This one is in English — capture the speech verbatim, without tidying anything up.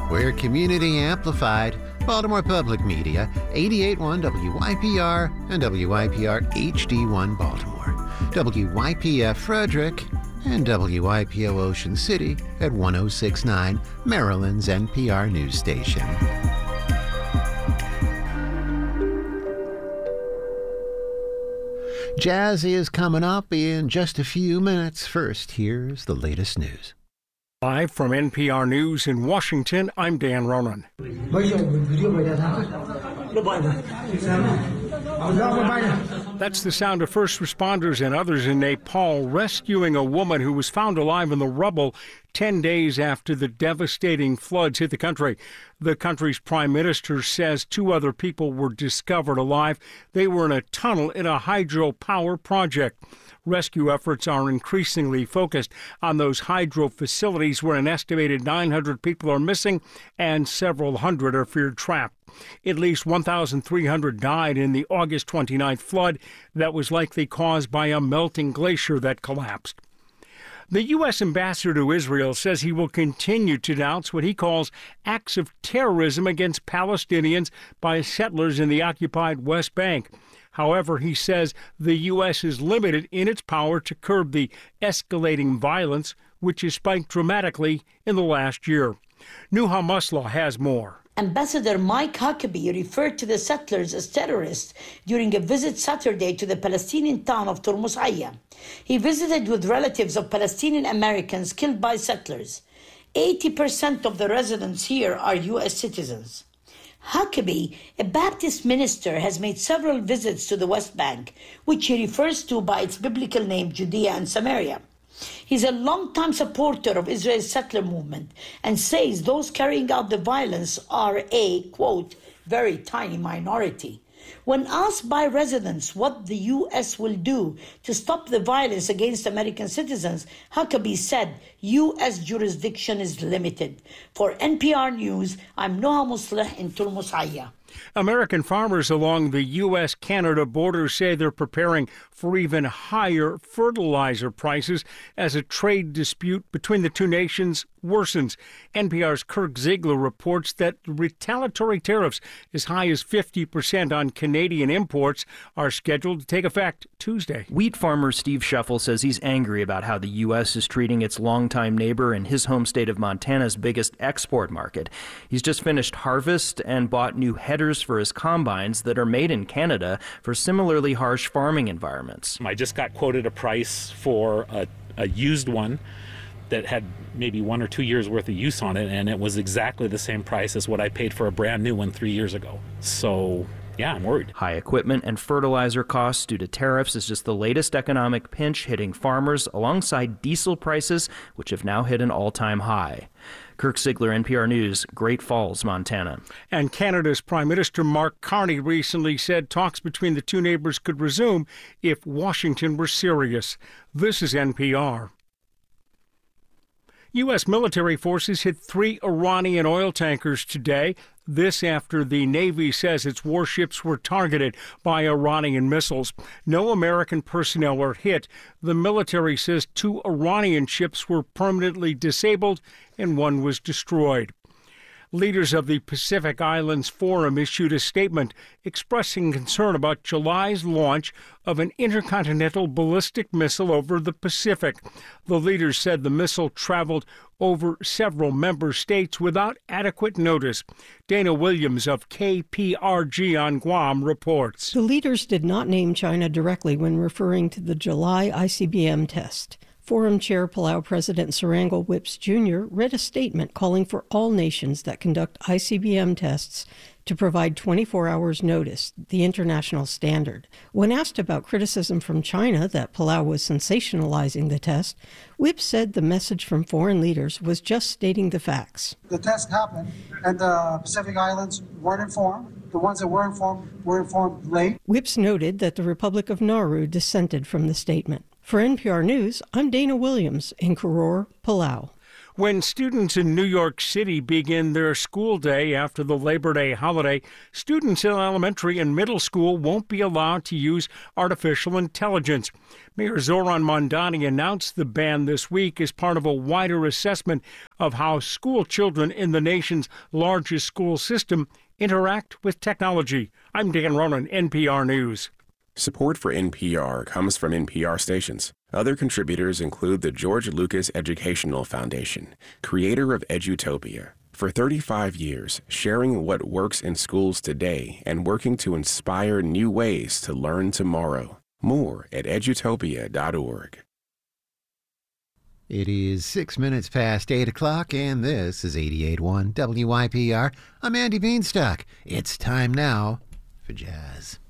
We're community amplified. Baltimore Public Media, eighty-eight point one W Y P R and W Y P R H D one Baltimore, W Y P F Frederick, and W Y P O Ocean City at one oh six point nine, Maryland's N P R news station. Jazzy is coming up in just a few minutes. First, here's the latest news. Live from N P R News in Washington, I'm Dan Ronan. That's the sound of first responders and others in Nepal rescuing a woman who was found alive in the rubble ten days after the devastating floods hit the country. The country's prime minister says two other people were discovered alive. They were in a tunnel in a hydropower project. Rescue efforts are increasingly focused on those hydro facilities where an estimated nine hundred people are missing and several hundred are feared trapped. At least one thousand three hundred died in the August twenty-ninth flood that was likely caused by a melting glacier that collapsed. The U S ambassador to Israel says he will continue to denounce what he calls acts of terrorism against Palestinians by settlers in the occupied West Bank. However, he says the U S is limited in its power to curb the escalating violence, which has spiked dramatically in the last year. Nuha Maslah has more. Ambassador Mike Huckabee referred to the settlers as terrorists during a visit Saturday to the Palestinian town of Turmus Aya. He visited with relatives of Palestinian Americans killed by settlers. eighty percent of the residents here are U S citizens. Huckabee, a Baptist minister, has made several visits to the West Bank, which he refers to by its biblical name, Judea and Samaria. He's a longtime supporter of Israel's settler movement and says those carrying out the violence are a, quote, very tiny minority. When asked by residents what the U S will do to stop the violence against American citizens, Huckabee said U S jurisdiction is limited. For N P R News, I'm Noha Musleh in Turmus Aya. American farmers along the U S Canada border say they're preparing for even higher fertilizer prices as a trade dispute between the two nations worsens. N P R's Kirk Ziegler reports that retaliatory tariffs as high as fifty percent on Canadian imports are scheduled to take effect Tuesday. Wheat farmer Steve Scheffel says he's angry about how the U S is treating its longtime neighbor in his home state of Montana's biggest export market. He's just finished harvest and bought new headers for his combines that are made in Canada for similarly harsh farming environments. I just got quoted a price for a, a used one that had maybe one or two years worth of use on it, and it was exactly the same price as what I paid for a brand new one three years ago. So yeah, I'm worried. High equipment and fertilizer costs due to tariffs is just the latest economic pinch hitting farmers alongside diesel prices, which have now hit an all-time high. Kirk Ziegler, N P R News, Great Falls, Montana. And Canada's Prime Minister Mark Carney recently said talks between the two neighbors could resume if Washington were serious. This is N P R. U S military forces hit three Iranian oil tankers today. This after the Navy says its warships were targeted by Iranian missiles. No American personnel were hit. The military says two Iranian ships were permanently disabled and one was destroyed. Leaders of the Pacific Islands Forum issued a statement expressing concern about July's launch of an intercontinental ballistic missile over the Pacific. The leaders said the missile traveled over several member states without adequate notice. Dana Williams of K P R G on Guam reports. The leaders did not name China directly when referring to the July I C B M test. Forum Chair Palau President Serangal Whips Junior read a statement calling for all nations that conduct I C B M tests to provide twenty-four hours notice, the international standard. When asked about criticism from China that Palau was sensationalizing the test, Whips said the message from foreign leaders was just stating the facts. The test happened, and the Pacific Islands weren't informed. The ones that were informed were informed late. Whips noted that the Republic of Nauru dissented from the statement. For N P R News, I'm Dana Williams in Koror, Palau. When students in New York City begin their school day after the Labor Day holiday, students in elementary and middle school won't be allowed to use artificial intelligence. Mayor Zoran Mondani announced the ban this week as part of a wider assessment of how school children in the nation's largest school system interact with technology. I'm Dan Ronan, N P R News. Support for N P R comes from N P R stations. Other contributors include the George Lucas Educational Foundation, creator of Edutopia. For thirty-five years, sharing what works in schools today and working to inspire new ways to learn tomorrow. More at edutopia dot org. It is six minutes past eight o'clock, and this is eighty-eight point one W I P R. I'm Andy Beanstalk. It's time now for jazz.